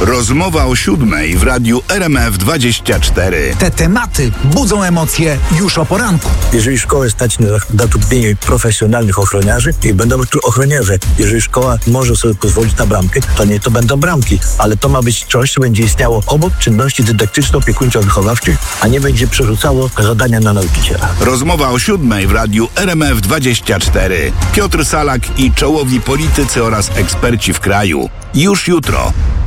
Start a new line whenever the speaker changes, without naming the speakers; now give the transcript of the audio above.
Rozmowa o 7:00 w radiu RMF24.
Te tematy budzą emocje już o poranku.
Jeżeli szkołę stać na zatrudnienie profesjonalnych ochroniarzy, i będą tu ochroniarze. Jeżeli szkoła może sobie pozwolić na bramkę, to nie to będą bramki, ale to ma być coś, co będzie istniało obok czynności dydaktyczno-opiekuńczo-wychowawczych, a nie będzie przerzucało zadania na nauczyciela.
Rozmowa o 7:00 w radiu RMF24. Piotr Salak i czołowi politycy oraz eksperci w kraju. Już jutro.